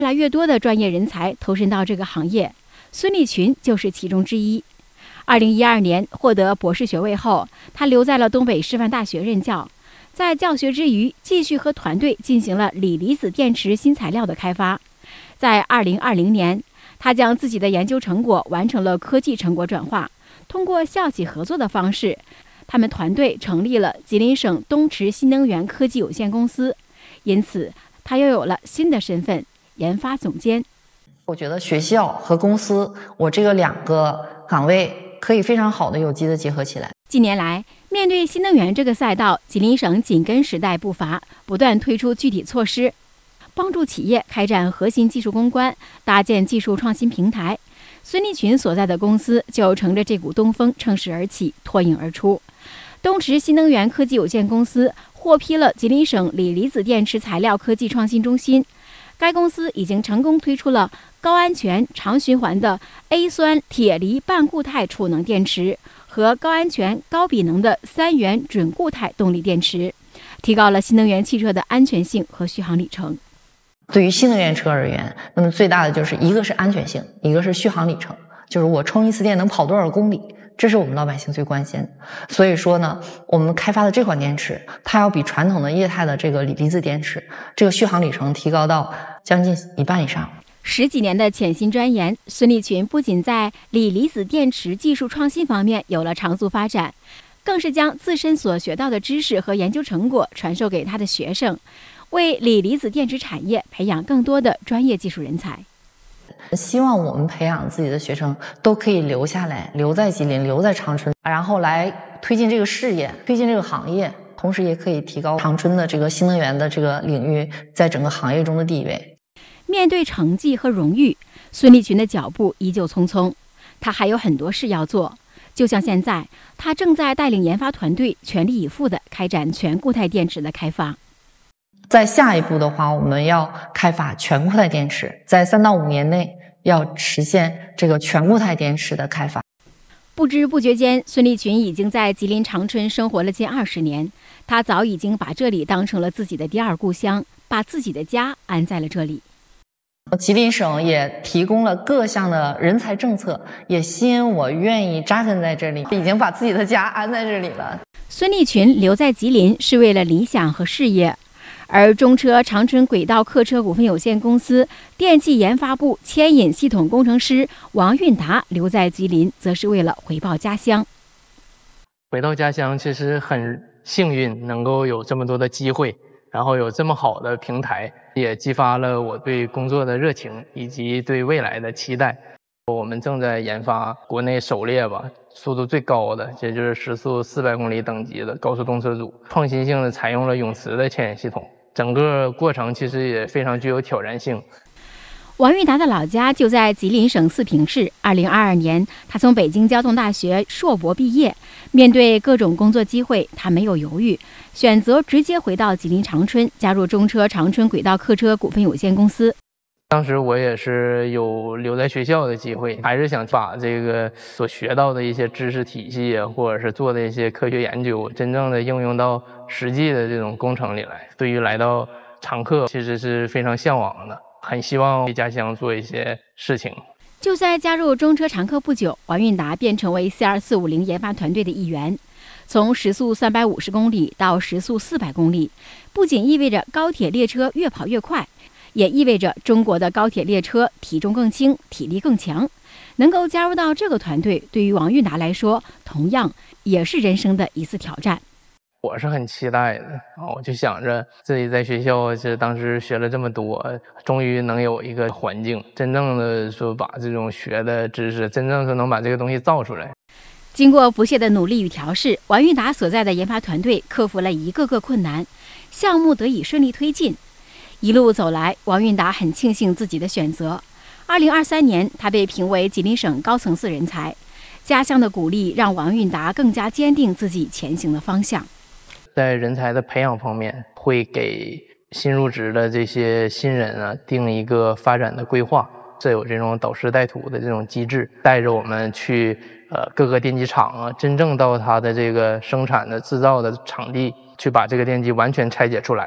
越来越多的专业人才投身到这个行业，孙立群就是其中之一。2012年获得博士学位后，他留在了东北师范大学任教，在教学之余，继续和团队进行了锂离子电池新材料的开发。在2020年，他将自己的研究成果完成了科技成果转化，通过校企合作的方式，他们团队成立了吉林省东池新能源科技有限公司，因此他又有了新的身份——研发总监。 我觉得学校和公司，我这个2个岗位可以非常好的有机的结合起来。 近年来，面对新能源这个赛道，吉林省紧跟时代步伐，不断推出具体措施，帮助企业开展核心技术攻关，搭建技术创新平台。孙立群所在的公司就乘着这股东风乘势而起，脱颖而出。东池新能源科技有限公司获批了吉林省锂离子电池材料科技创新中心。该公司已经成功推出了高安全、长循环的 A 酸铁锂半固态储能电池和高安全、高比能的3元准固态动力电池，提高了新能源汽车的安全性和续航里程。 对于新能源车而言，那么最大的就是一个是安全性，一个是续航里程，就是我充一次电能跑多少公里，这是我们老百姓最关心的。所以说呢，我们开发的这款电池，它要比传统的液态的这个锂离子电池，这个续航里程提高到将近1半以上。 10几年的潜心钻研，孙立群不仅在锂离子电池技术创新方面有了长足发展，更是将自身所学到的知识和研究成果传授给他的学生，为锂离子电池产业培养更多的专业技术人才。 希望我们培养自己的学生都可以留下来，留在吉林，留在长春，然后来推进这个事业，推进这个行业，同时也可以提高长春的这个新能源的这个领域在整个行业中的地位。 面对成绩和荣誉，孙立群的脚步依旧匆匆，他还有很多事要做。就像现在，他正在带领研发团队全力以赴地开展全固态电池的开发。 在下一步的话，我们要开发全固态电池，在3到5年内要实现这个全固态电池的开发。 不知不觉间，孙立群已经在吉林长春生活了近20年，他早已经把这里当成了自己的第2故乡，把自己的家安在了这里。 吉林省也提供了各项的人才政策，也吸引我愿意扎根在这里，已经把自己的家安在这里了。 孙立群留在吉林是为了理想和事业，而中车长春轨道客车股份有限公司电气研发部牵引系统工程师王运达留在吉林，则是为了回报家乡。 回到家乡，其实很幸运能够有这么多的机会，然后有这么好的平台，也激发了我对工作的热情以及对未来的期待。我们正在研发国内首列速度最高的，也就是时速400公里等级的高速动车组，创新性的采用了永磁的牵引系统，整个过程其实也非常具有挑战性。 王运达的老家就在吉林省四平市。2022年，他从北京交通大学硕博毕业。面对各种工作机会，他没有犹豫，选择直接回到吉林长春，加入中车长春轨道客车股份有限公司。 当时我也是有留在学校的机会，还是想把这个所学到的一些知识体系或者是做的一些科学研究，真正的应用到实际的这种工程里来。对于来到常客，其实是非常向往的，很希望为家乡做一些事情。 就在加入中车常客不久，王运达便成为 C2450 研发团队的一员。从时速350公里到时速400公里，不仅意味着高铁列车越跑越快，也意味着中国的高铁列车体重更轻，体力更强。能够加入到这个团队，对于王运达来说，同样也是人生的一次挑战。 我是很期待的我就想着自己在学校当时学了这么多，终于能有一个环境，真正的说把这种学的知识，真正是能把这个东西造出来。 经过不懈的努力与调试，王运达所在的研发团队克服了一个个困难，项目得以顺利推进。一路走来，王运达很庆幸自己的选择。2023年，他被评为吉林省高层次人才。家乡的鼓励让王运达更加坚定自己前行的方向。 在人才的培养方面，会给新入职的这些新人定一个发展的规划，设有这种导师带徒的这种机制，带着我们去各个电机厂真正到它的这个生产的制造的场地，去把这个电机完全拆解出来，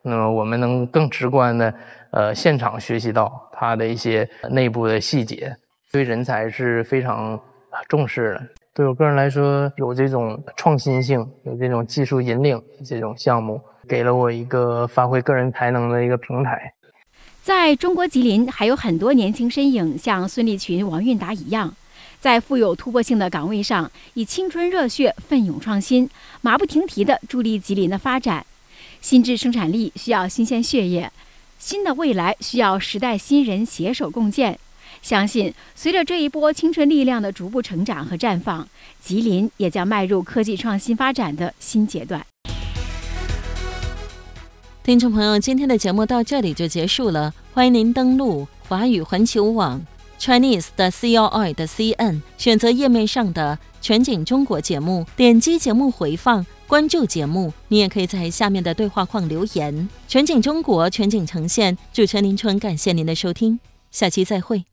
那么我们能更直观的现场学习到它的一些内部的细节，对人才是非常重视的。对我个人来说，有这种创新性，有这种技术引领这种项目，给了我一个发挥个人才能的一个平台。 在中国吉林还有很多年轻身影，像孙立群、王韵达一样，在富有突破性的岗位上，以青春热血奋勇创新，马不停蹄地助力吉林的发展。新质生产力需要新鲜血液，新的未来需要时代新人携手共建。相信随着这一波青春力量的逐步成长和绽放，吉林也将迈入科技创新发展的新阶段。 听众朋友，今天的节目到这里就结束了，欢迎您登录华语环球网 Chinese 的 CRI.cn， 选择页面上的全景中国节目，点击节目回放，关注节目。你也可以在下面的对话框留言。全景中国，全景呈现，主持人林春，感谢您的收听，下期再会。